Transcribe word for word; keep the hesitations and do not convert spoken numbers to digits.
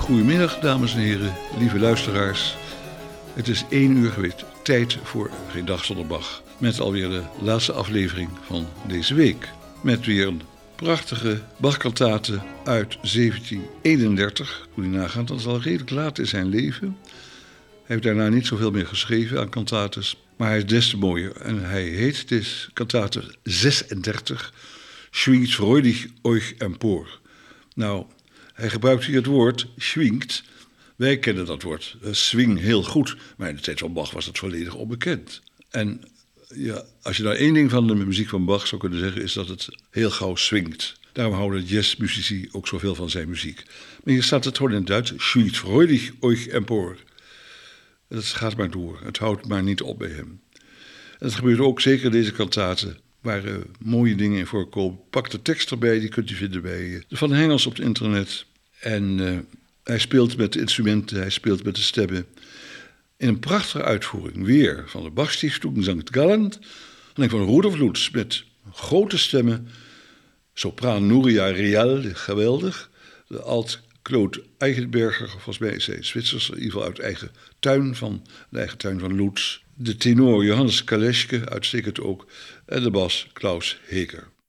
Goedemiddag, dames en heren, lieve luisteraars. Het is één uur geweest, tijd voor Geen Dag Zonder Bach. Met alweer de laatste aflevering van deze week. Met weer een prachtige Bach-kantate uit zeventien eenendertig. Moet je nagaan, dat is al redelijk laat in zijn leven. Hij heeft daarna niet zoveel meer geschreven aan kantates. Maar hij is des te mooier. En hij heet dus kantate zesendertig, Schwingt freudig euch empor. Nou, hij gebruikt hier het woord schwingt. Wij kennen dat woord uh, swing heel goed, maar in de tijd van Bach was het volledig onbekend. En ja, als je nou één ding van de muziek van Bach zou kunnen zeggen, is dat het heel gauw swingt. Daarom houden jazzmuzici ook zoveel van zijn muziek. Maar hier staat het gewoon in het Duits, schwingt freudig euch empor. Dat gaat maar door, het houdt maar niet op bij hem. En dat gebeurt ook zeker in deze kantaten, waar uh, mooie dingen in voorkomen. Pak de tekst erbij, die kunt u vinden bij uh, Van Hengels op het internet. En uh, hij speelt met de instrumenten, hij speelt met de stemmen. In een prachtige uitvoering, weer van de Bach-Stiftung Sankt Gallen. En van Rudolf Lutz met grote stemmen. Sopraan Nuria Real, geweldig. De alt Claude Eichenberger, volgens mij is hij Zwitsers, in ieder geval uit eigen tuin van, de eigen tuin van Lutz. De tenor Johannes Kaleschke, uitstekend ook. En de bas Klaus Heker.